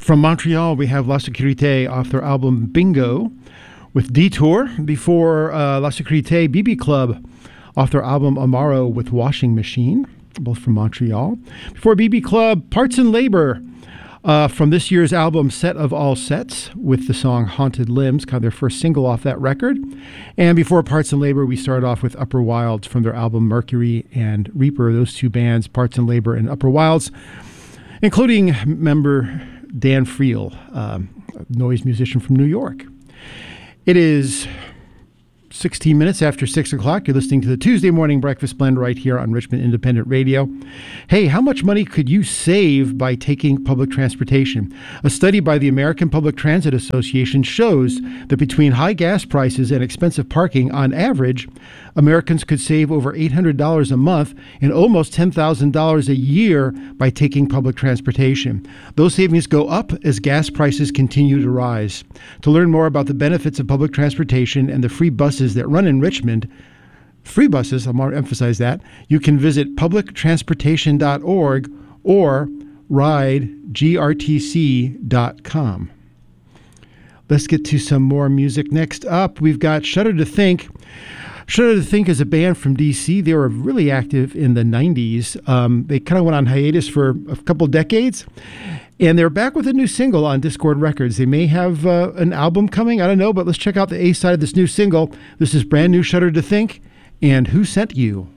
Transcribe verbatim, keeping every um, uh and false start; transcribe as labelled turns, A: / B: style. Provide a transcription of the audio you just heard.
A: From Montreal, we have La Sécurité off their album Bingo with Detour. Before uh, La Sécurité, B B Club off their album Amaro with Washing Machine, both from Montreal. Before B B Club, Parts and Labor uh, from this year's album Set of All Sets with the song Haunted Limbs, kind of their first single off that record. And before Parts and Labor, we started off with Upper Wilds from their album Mercury and Reaper. Those two bands, Parts and Labor and Upper Wilds, including member Dan Friel, um, a noise musician from New York. It is sixteen minutes after six o'clock. You're listening to the Tuesday Morning Breakfast Blend right here on Richmond Independent Radio. Hey, how much money could you save by taking public transportation? A study by the American Public Transit Association shows that between high gas prices and expensive parking, on average, Americans could save over eight hundred dollars a month and almost ten thousand dollars a year by taking public transportation. Those savings go up as gas prices continue to rise. To learn more about the benefits of public transportation and the free buses that run in Richmond, free buses, I'll more emphasize that, you can visit public transportation dot org or ride g r t c dot com. Let's get to some more music. Next up, we've got Shudder to Think. Shudder to Think is a band from D C. They were really active in the nineties. Um, they kind of went on hiatus for a couple decades, and they're back with a new single on Discord Records. They may have uh, an album coming, I don't know, but let's check out the A side of this new single. This is brand new Shudder to Think, and Who Sent You?